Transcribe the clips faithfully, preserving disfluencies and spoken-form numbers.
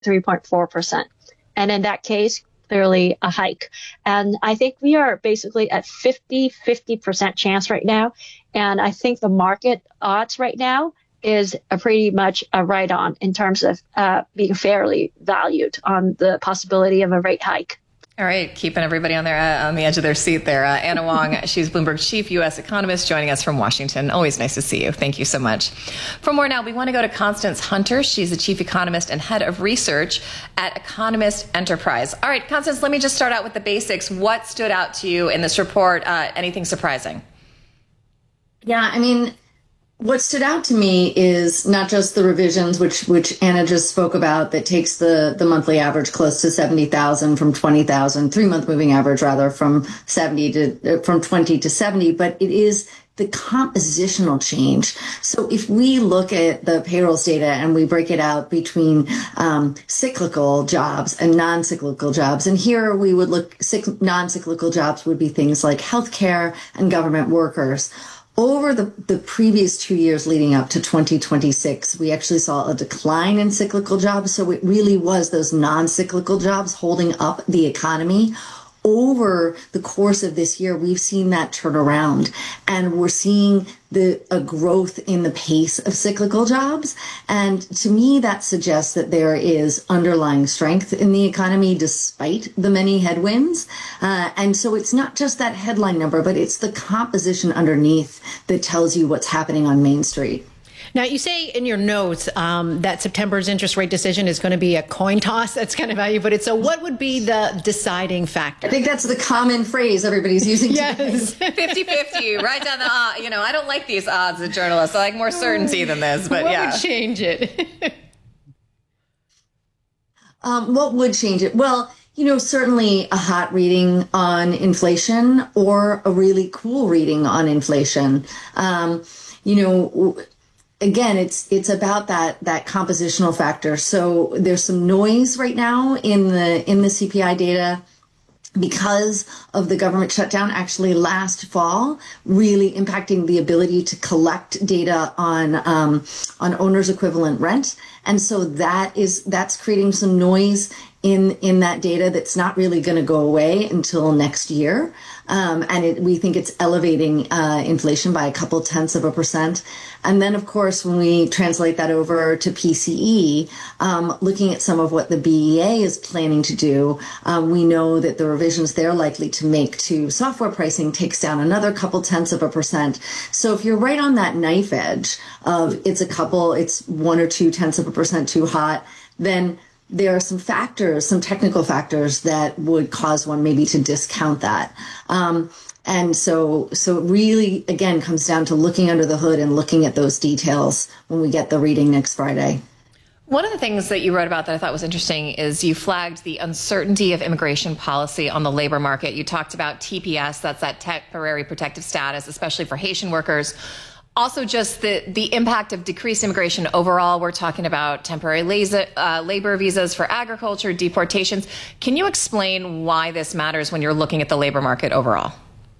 three point four percent. And in that case, clearly a hike. And I think we are basically at fifty, fifty percent chance right now. And I think the market odds right now is a pretty much a right on in terms of uh, being fairly valued on the possibility of a rate hike. All right, keeping everybody on their uh, on the edge of their seat there. Uh, Anna Wong, she's Bloomberg's chief U S economist, joining us from Washington. Always nice to see you. Thank you so much. For more now, we want to go to Constance Hunter. She's the chief economist and head of research at Economist Enterprise. All right, Constance, let me just start out with the basics. What stood out to you in this report? Uh, anything surprising? Yeah, I mean, what stood out to me is not just the revisions, which which Anna just spoke about, that takes the, the monthly average close to seventy thousand from twenty thousand, three-month moving average, rather, from seventy to from twenty to seventy, but it is the compositional change. So if we look at the payrolls data and we break it out between um, cyclical jobs and non-cyclical jobs, and here we would look, non-cyclical jobs would be things like healthcare and government workers. Over the, the previous two years leading up to twenty twenty-six, we actually saw a decline in cyclical jobs. So it really was those non-cyclical jobs holding up the economy. Over the course of this year, we've seen that turn around, and we're seeing the a growth in the pace of cyclical jobs. And to me, that suggests that there is underlying strength in the economy despite the many headwinds. Uh, and so it's not just that headline number, but it's the composition underneath that tells you what's happening on Main Street. Now, you say in your notes um, that September's interest rate decision is going to be a coin toss. That's kind of how you put it. So what would be the deciding factor? I think that's the common phrase everybody's using. Yes. fifty-fifty, right down the, uh, you know, I don't like these odds as journalists. I like more certainty than this, but what yeah. What would change it? um, what would change it? Well, you know, certainly a hot reading on inflation or a really cool reading on inflation. Um, you know, Again, it's it's about that that compositional factor. So there's some noise right now in the in the C P I data because of the government shutdown actually last fall, really impacting the ability to collect data on um, on owner's equivalent rent. And so that is that's creating some noise in in that data that's not really going to go away until next year. Um, and it, we think it's elevating uh, inflation by a couple tenths of a percent. And then, of course, when we translate that over to P C E, um, looking at some of what the B E A is planning to do, um, we know that the revisions they're likely to make to software pricing takes down another couple tenths of a percent. So if you're right on that knife edge of it's a couple, it's one or two tenths of a percent too hot, then there are some factors, some technical factors that would cause one maybe to discount that. Um, and so, so it really, again, comes down to looking under the hood and looking at those details when we get the reading next Friday. One of the things that you wrote about that I thought was interesting is you flagged the uncertainty of immigration policy on the labor market. You talked about T P S, that's that temporary protective status, especially for Haitian workers. Also, just the, the impact of decreased immigration overall. We're talking about temporary laser, uh, labor visas for agriculture, deportations. Can you explain why this matters when you're looking at the labor market overall?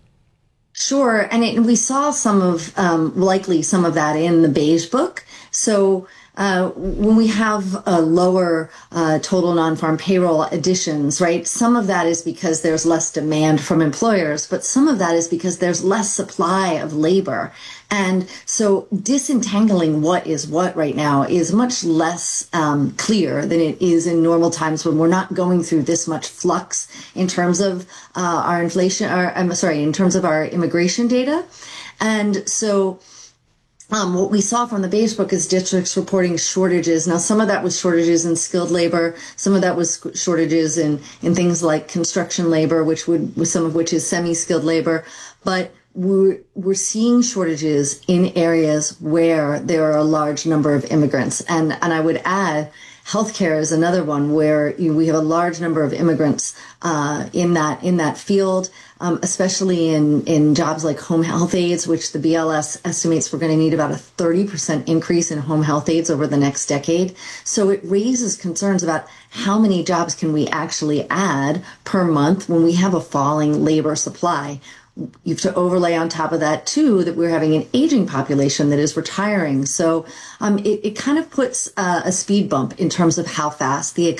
Sure. And it, we saw some of, um, likely some of that in the Beige Book. So uh, when we have a lower uh, total non-farm payroll additions, right, some of that is because there's less demand from employers, but some of that is because there's less supply of labor. And so disentangling what is what right now is much less um, clear than it is in normal times when we're not going through this much flux in terms of uh, our inflation, or I'm sorry, in terms of our immigration data. And so Um, what we saw from the Beige Book is districts reporting shortages. Now, some of that was shortages in skilled labor. Some of that was shortages in, in things like construction labor, which would, some of which is semi-skilled labor. But we're, we're seeing shortages in areas where there are a large number of immigrants. And, and I would add, healthcare is another one where you, we have a large number of immigrants uh, in that in that field, um, especially in, in jobs like home health aides, which the B L S estimates we're going to need about a thirty percent increase in home health aides over the next decade. So it raises concerns about how many jobs can we actually add per month when we have a falling labor supply. you have to overlay on top of that too that we're having an aging population that is retiring. So um, it, it kind of puts uh, a speed bump in terms of how fast the